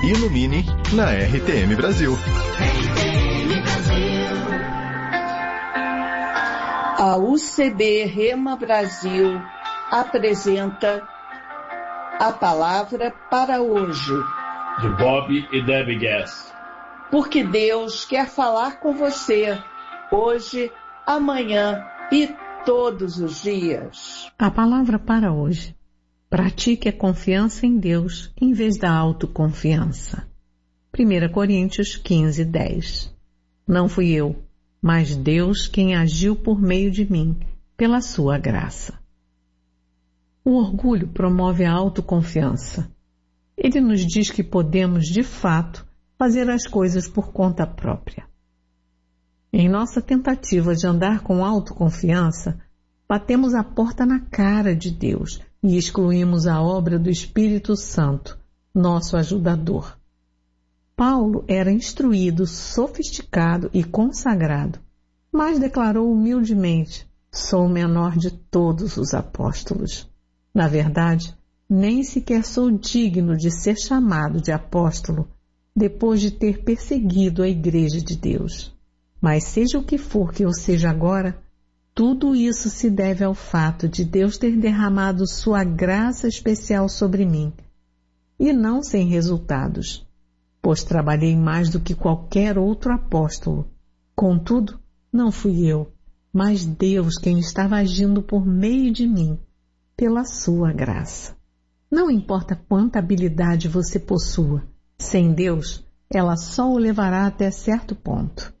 Ilumine na RTM Brasil. A UCB Rema Brasil apresenta a palavra para hoje. De Bob e Debbie Gass. Porque Deus quer falar com você hoje, amanhã e todos os dias. A palavra para hoje. Pratique a confiança em Deus em vez da autoconfiança. 1 Coríntios 15:10. Não fui eu, mas Deus quem agiu por meio de mim, pela sua graça. O orgulho promove a autoconfiança. Ele nos diz que podemos, de fato, fazer as coisas por conta própria. Em nossa tentativa de andar com autoconfiança, batemos a porta na cara de Deus e excluímos a obra do Espírito Santo, nosso ajudador. Paulo era instruído, sofisticado e consagrado, mas declarou humildemente: sou o menor de todos os apóstolos. Na verdade, nem sequer sou digno de ser chamado de apóstolo depois de ter perseguido a Igreja de Deus. Mas seja o que for que eu seja agora, tudo isso se deve ao fato de Deus ter derramado sua graça especial sobre mim, e não sem resultados, pois trabalhei mais do que qualquer outro apóstolo. Contudo, não fui eu, mas Deus quem estava agindo por meio de mim, pela sua graça. Não importa quanta habilidade você possua, sem Deus, ela só o levará até certo ponto.